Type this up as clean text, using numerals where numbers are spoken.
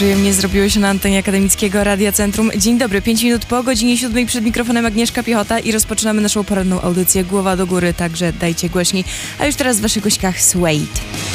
przyjemnie zrobiło się na antenie Akademickiego Radia Centrum. Dzień dobry, 5 minut po godzinie 7 przed mikrofonem Agnieszka Piechota i rozpoczynamy naszą poranną audycję Głowa do góry, także dajcie głośniej. A już teraz w waszych gośćkach Suede.